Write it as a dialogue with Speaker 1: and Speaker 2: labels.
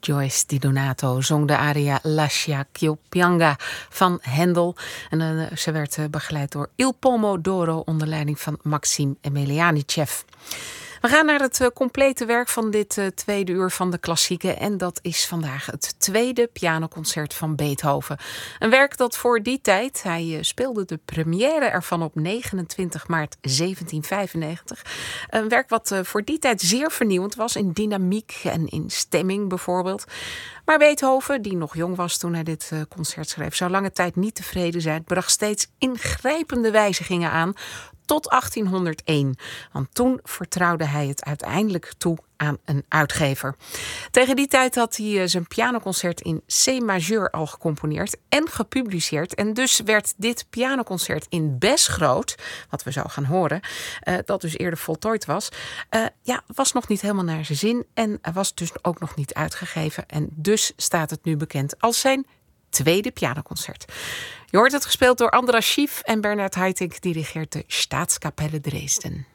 Speaker 1: Joyce Di Donato zong de aria Lascia ch'io pianga van Händel. En ze werd begeleid door Il Pomodoro onder leiding van Maxim Emelianichev. We gaan naar het complete werk van dit tweede uur van de klassieken. En dat is vandaag het tweede pianoconcert van Beethoven. Een werk dat voor die tijd, hij speelde de première ervan op 29 maart 1795. Een werk wat voor die tijd zeer vernieuwend was in dynamiek en in stemming bijvoorbeeld. Maar Beethoven, die nog jong was toen hij dit concert schreef, zou lange tijd niet tevreden zijn. Bracht steeds ingrijpende wijzigingen aan tot 1801. Want toen vertrouwde hij het uiteindelijk toe aan een uitgever. Tegen die tijd had hij zijn pianoconcert in C majeur al gecomponeerd en gepubliceerd. En dus werd dit pianoconcert in Bes groot, wat we zo gaan horen, dat dus eerder voltooid was, was nog niet helemaal naar zijn zin en was dus ook nog niet uitgegeven. En dus staat het nu bekend als zijn tweede pianoconcert. Je hoort het gespeeld door Andras Schief en Bernhard Haitink dirigeert de Staatskapelle Dresden.